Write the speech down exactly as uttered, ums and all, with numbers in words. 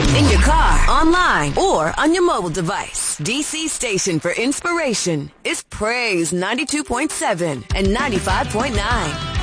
In your car, online, or on your mobile device. D C station for inspiration is Praise ninety-two point seven and ninety-five point nine.